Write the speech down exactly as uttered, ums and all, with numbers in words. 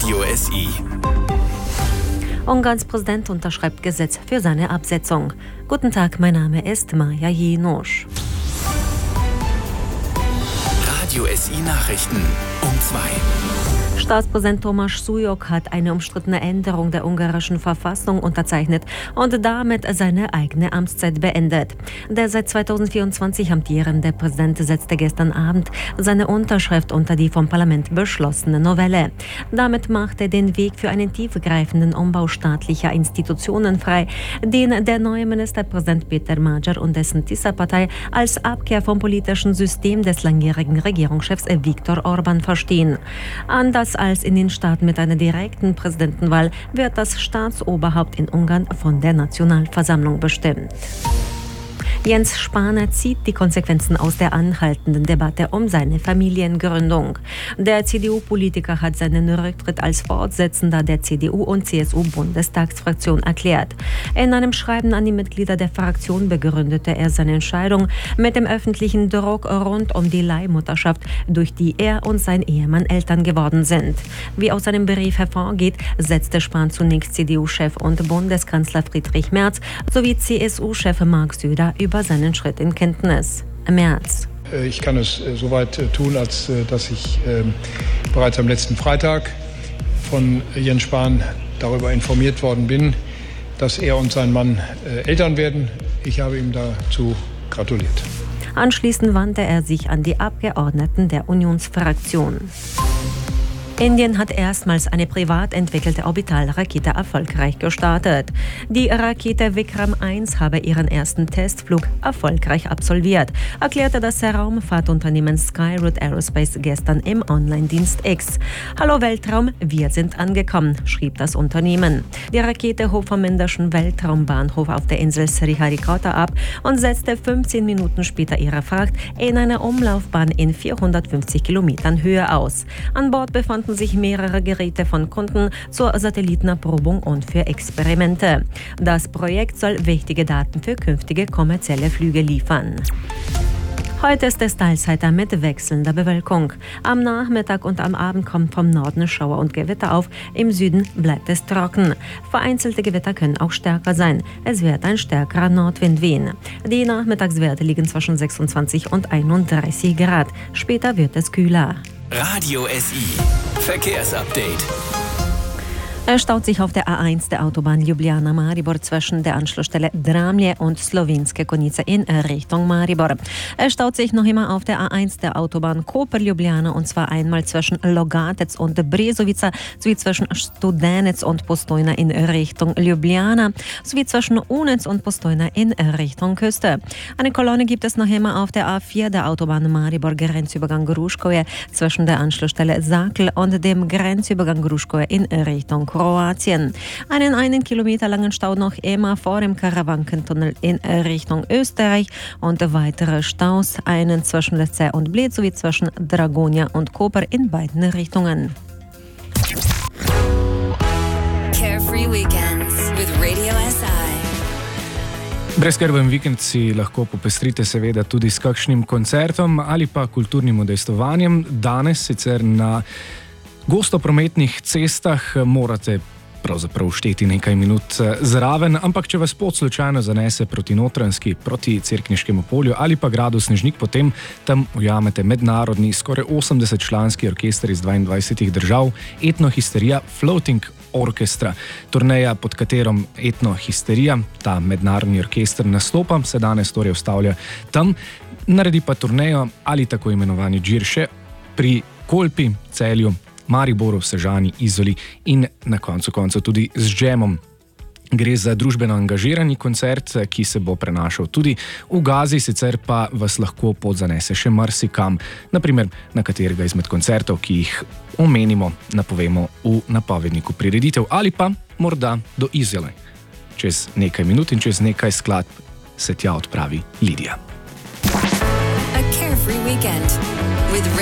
Radio S I. Ungarns Präsident unterschreibt Gesetz für seine Absetzung. Guten Tag, mein Name ist Maja Jenosch. Radio S I Nachrichten um zwei. Staatspräsident Tomáš Šujok hat eine umstrittene Änderung der ungarischen Verfassung unterzeichnet und damit seine eigene Amtszeit beendet. Der seit zweitausendvierundzwanzig amtierende Präsident setzte gestern Abend seine Unterschrift unter die vom Parlament beschlossene Novelle. Damit macht er den Weg für einen tiefgreifenden Umbau staatlicher Institutionen frei, den der neue Ministerpräsident Peter Magyar und dessen Tisza-Partei als Abkehr vom politischen System des langjährigen Regierungschefs Viktor Orbán verstehen. Anders als in den Staaten mit einer direkten Präsidentenwahl wird das Staatsoberhaupt in Ungarn von der Nationalversammlung bestimmt. Jens Spahn zieht die Konsequenzen aus der anhaltenden Debatte um seine Familiengründung. Der C D U-Politiker hat seinen Rücktritt als Vorsitzender der C D U- und C S U-Bundestagsfraktion erklärt. In einem Schreiben an die Mitglieder der Fraktion begründete er seine Entscheidung mit dem öffentlichen Druck rund um die Leihmutterschaft, durch die er und sein Ehemann Eltern geworden sind. Wie aus seinem Brief hervorgeht, setzte Spahn zunächst C D U-Chef und Bundeskanzler Friedrich Merz sowie C S U-Chef Mark Söder über seinen Schritt in Kenntnis. Merz. Ich kann es soweit tun, als dass ich bereits am letzten Freitag von Jens Spahn darüber informiert worden bin, dass er und sein Mann Eltern werden. Ich habe ihm dazu gratuliert. Anschließend wandte er sich an die Abgeordneten der Unionsfraktion. Indien hat erstmals eine privat entwickelte Orbitalrakete erfolgreich gestartet. Die Rakete Vikram eins habe ihren ersten Testflug erfolgreich absolviert, erklärte das Raumfahrtunternehmen Skyroot Aerospace gestern im Online-Dienst X. Hallo Weltraum, wir sind angekommen, schrieb das Unternehmen. Die Rakete hob vom indischen Weltraumbahnhof auf der Insel Sriharikota ab und setzte fünfzehn Minuten später ihre Fracht in einer Umlaufbahn in vierhundertfünfzig Kilometern Höhe aus. An Bord befanden sich mehrere Geräte von Kunden zur Satellitenerprobung und für Experimente. Das Projekt soll wichtige Daten für künftige kommerzielle Flüge liefern. Heute ist es teilsheiter mit wechselnder Bewölkung. Am Nachmittag und am Abend kommt vom Norden Schauer und Gewitter auf, im Süden bleibt es trocken. Vereinzelte Gewitter können auch stärker sein. Es wird ein stärkerer Nordwind wehen. Die Nachmittagswerte liegen zwischen sechsundzwanzig und einunddreißig Grad. Später wird es kühler. Radio S I Verkehrsupdate. Es staut sich auf der A eins der Autobahn Ljubljana-Maribor zwischen der Anschlussstelle Dramlje und Slovenske Konjice in Richtung Maribor. Es staut sich noch immer auf der A eins der Autobahn Koper-Ljubljana und zwar einmal zwischen Logatec und Brezovica sowie zwischen Studenec und Postojna in Richtung Ljubljana sowie zwischen Unec und Postojna in Richtung Küste. Eine Kolonne gibt es noch immer auf der A vier der Autobahn Maribor-Grenzübergang Gruškoje zwischen der Anschlussstelle Sakl und dem Grenzübergang Gruškoje in Richtung Kroatien. Einen einen Kilometer langen Stau noch immer vor dem Karawankentunnel in Richtung Österreich und weitere Staus, einen zwischen Lecce und Bled sowie zwischen Dragonia und Koper in beiden Richtungen. Carefree Weekends with Radio S I. Brezskrben vikend si lahko popestrite seveda tudi s kakšnim koncertom ali pa kulturnim udejstvovanjem. Danes sicer na gostoprometnih cestah morate pravzaprav šteti nekaj minut zraven, ampak če vas pot slučajno zanese proti Notranjski, proti Cerkniškemu polju ali pa gradu Snežnik, potem tam ujamete mednarodni, skoraj osemdesetčlanski orkester iz dvaindvajsetih držav, Etnohisterija Floating Orchestra. Turneja, pod katerom Etnohisterija, ta mednarodni orkester, nastopa, se danes torej ustavlja tam, naredi pa turnejo ali tako imenovani džir še pri Kolpi, Celju, Mariboru, Sežani, Izoli in na koncu koncev tudi z džemom. Gre za družbeno angažirani koncert, ki se bo prenašal tudi v Gazi, sicer pa vas lahko pot zanese še marsikam, naprimer na katerega izmed koncertov, ki jih omenimo, napovemo v napovedniku prireditev, ali pa morda do Izole. Čez nekaj minut in čez nekaj skladb se tja odpravi Lidija. A carefree weekend with